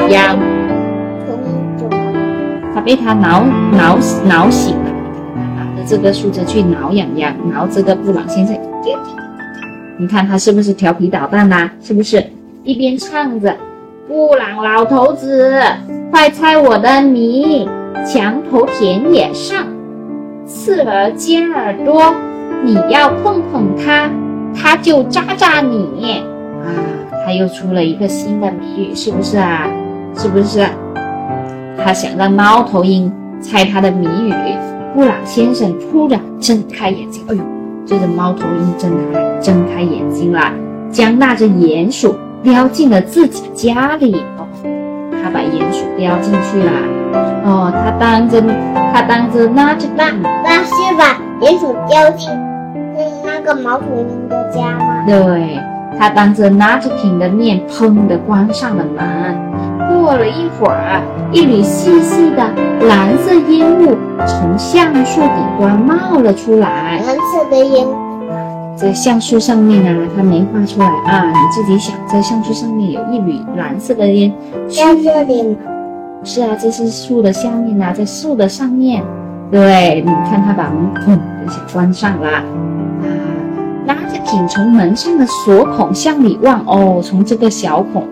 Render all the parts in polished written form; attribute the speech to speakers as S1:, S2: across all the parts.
S1: 么样？他被他挠醒了，他拿着这个梳子去挠痒痒，挠这个布朗先生。你看他是不是调皮捣蛋啦？是不是？一边唱着布朗老头子，快猜我的谜，墙头田野上，刺儿尖耳朵，你要碰碰它，它就扎扎你啊！他又出了一个新的谜语，是不是啊？是不是？他想让猫头鹰猜他的谜语，布朗先生突然睁开眼睛，哎呦，这个猫头鹰睁开眼睛了，将那只鼹鼠叼进了自己家里。他把鼹鼠叼进去了。他当着那只
S2: 那是把鼹鼠叼进那个猫头鹰的家吗？
S1: 对，他当着那只瓶的面，砰的关上了门。过了一会儿，一缕细细的蓝色烟雾从橡树顶端冒了出来。
S2: 蓝色的烟雾，
S1: 在橡树上面啊，它没画出来啊，你自己想，在橡树上面有一缕蓝色的烟，
S2: 在这里吗？
S1: 是啊，这是树的下面啊，在树的上面。对，你看它把门砰一下关上了啊。拉着挺从门上的锁孔向里望，从这个小孔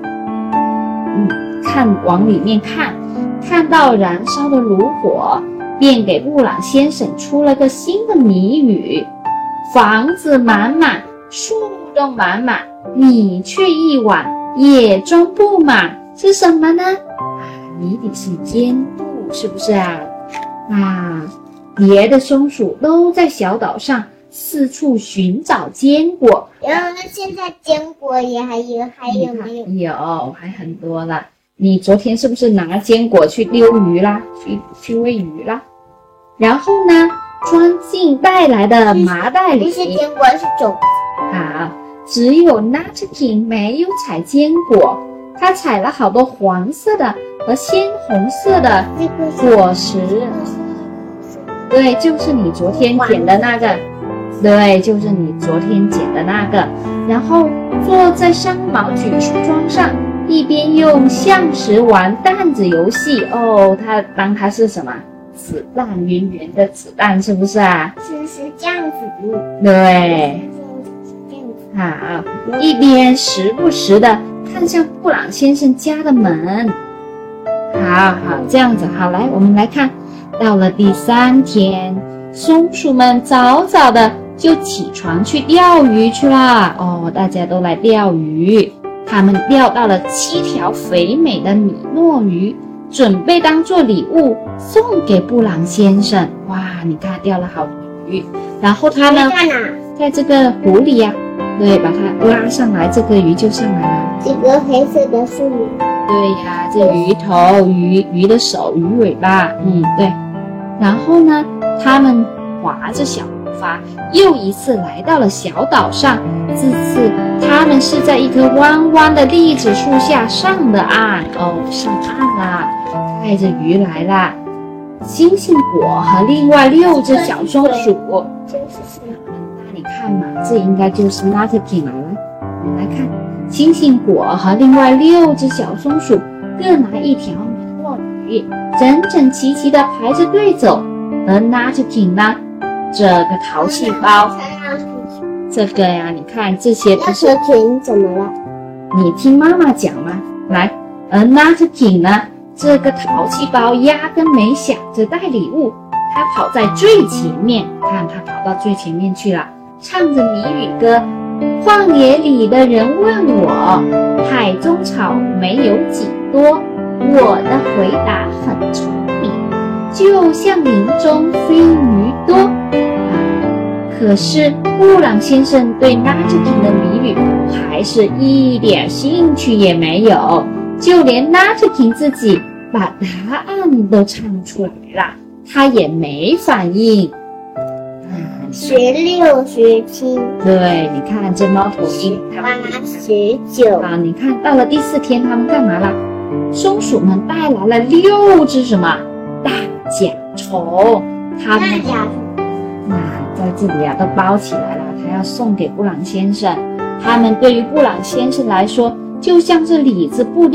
S1: 往里面看到燃烧的炉火，便给布朗先生出了个新的谜语：房子满满，树都满满，你却一碗也装不满，是什么呢？谜底是坚固，是不是啊？别的松鼠都在小岛上四处寻找坚果。
S2: 然后现在坚果也还有没有？
S1: 有，还很多了。你昨天是不是拿坚果去溜鱼啦？去喂鱼啦？然后呢，装进带来的麻袋里。
S2: 不是坚果，是种子。
S1: 好，只有 Nutkin 没有采坚果，他采了好多黄色的和鲜红色的果实。对，就是你昨天捡的那个。对，就是你昨天捡的那个。然后坐在三毛榉树桩上，一边用橡石玩弹子游戏。他当它是什么？子弹，圆圆的子弹，是不是啊？
S2: 是这样子的。
S1: 对。好，一边时不时的看向布朗先生家的门。好，这样子。好，来，我们来看，到了第3天，松鼠们早早的就起床去钓鱼去啦。大家都来钓鱼。他们钓到了7条肥美的米诺鱼，准备当做礼物送给布朗先生。哇，你看钓了好多鱼。然后他呢，在这个湖里呀，对，把它拉上来，这个鱼就上来了。
S2: 这个黑色的树鱼。
S1: 对呀，这鱼头、鱼的手、鱼尾巴，对。然后呢，他们划着小木筏，又一次来到了小岛上。这次他们是在一棵弯弯的栗子树下上的岸。上岸啦，带着鱼来啦。星星果和另外6只小松鼠。那你看嘛，这应该就是 Nutkin 来了。你来看，星星果和另外6只小松鼠各拿一条米诺鱼，整整齐齐地排着队走。而 Nutkin 呢，这个淘气包，这个呀，你看这些都是。
S2: Nutkin 怎么了？
S1: 你听妈妈讲嘛。来，而 Nutkin 呢，这个淘气包压根没想着带礼物，他跑在最前面。看，他跑到最前面去了，唱着谜语歌。旷野里的人问我，海中草没有几多，我的回答很聪明，就像林中飞鱼多。可是布朗先生对 Nutkin 的谜语还是一点兴趣也没有，就连 Nutkin 自己把答案都唱出来了，他也没反应。
S2: 16、17，
S1: 对，你看这猫头鹰
S2: 8、19。
S1: 你看到了第4天，他们干嘛了？松鼠们带来了6只什么大甲虫？他们在这里都包起来了，他要送给布朗先生。他们对于布朗先生来说，就像是李子布丁